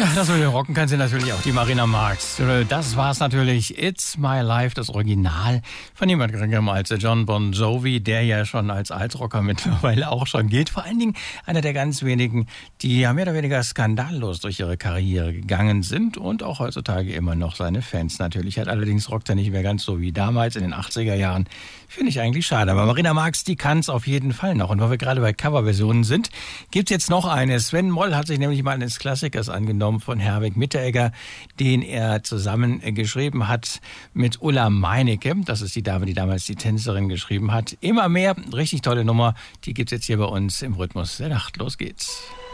Ja, das würde rocken kann sie natürlich auch, die Marina Marx. Das war's natürlich. It's My Life, das Original von niemand geringerem als John Bon Jovi, der ja schon als Altrocker mittlerweile auch schon gilt. Vor allen Dingen einer der ganz wenigen, die ja mehr oder weniger skandallos durch ihre Karriere gegangen sind und auch heutzutage immer noch seine Fans natürlich hat. Allerdings rockt er nicht mehr ganz so wie damals in den 80er Jahren. Finde ich eigentlich schade. Aber Marina Marx, die kann's auf jeden Fall noch. Und weil wir gerade bei Coverversionen sind, gibt's jetzt noch eine. Sven Moll hat sich nämlich mal eines Klassikers angenommen von Herwig Mitteregger, den er zusammen geschrieben hat mit Ulla Meinecke. Das ist die Dame, die damals die Tänzerin geschrieben hat. Immer mehr, richtig tolle Nummer. Die gibt's jetzt hier bei uns im Rhythmus der Nacht. Los geht's.